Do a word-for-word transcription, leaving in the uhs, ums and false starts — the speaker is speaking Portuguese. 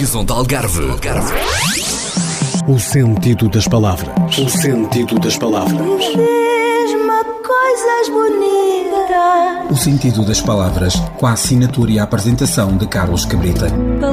Horizonte Algarve. O sentido das palavras. O sentido das palavras. Diz-me coisas bonitas. O sentido das palavras, com a assinatura e a apresentação de Carlos Cabrita.